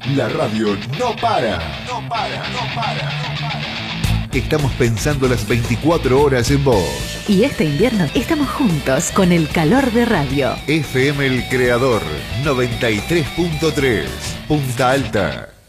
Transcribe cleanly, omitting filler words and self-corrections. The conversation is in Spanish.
La radio no para. No para, no para. Estamos pensando las 24 horas en vos. Y este invierno estamos juntos con el calor de radio. FM El Creador 93.3, Punta Alta.